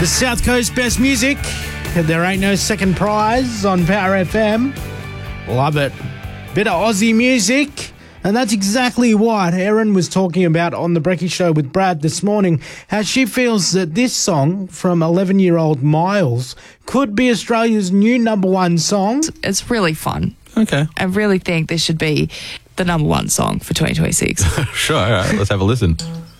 The South Coast Best Music. There ain't no second prize on Power FM. Love it. Bit of Aussie music. And that's exactly what Erin was talking about on The Brekkie Show with Brad this morning, how she feels that this song from 11-year-old Miles could be Australia's new number one song. It's really fun. Okay. I really think this should be the number one song for 2026. Sure, all right, let's have a listen.